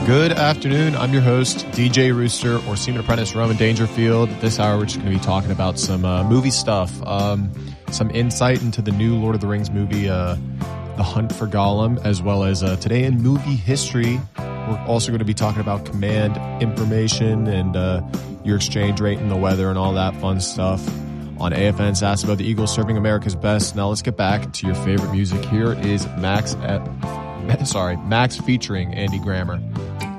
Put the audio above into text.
Good afternoon. I'm your host, DJ Rooster, or Seaman Apprentice Roman Dangerfield. This hour, we're just going to be talking about some movie stuff, some insight into the new Lord of the Rings movie, The Hunt for Gollum, as well as today in movie history. We're also going to be talking about command information and your exchange rate and the weather and all that fun stuff on AFN Sass about the Eagles serving America's best. Now let's get back to your favorite music. Here is Max featuring Andy Grammer.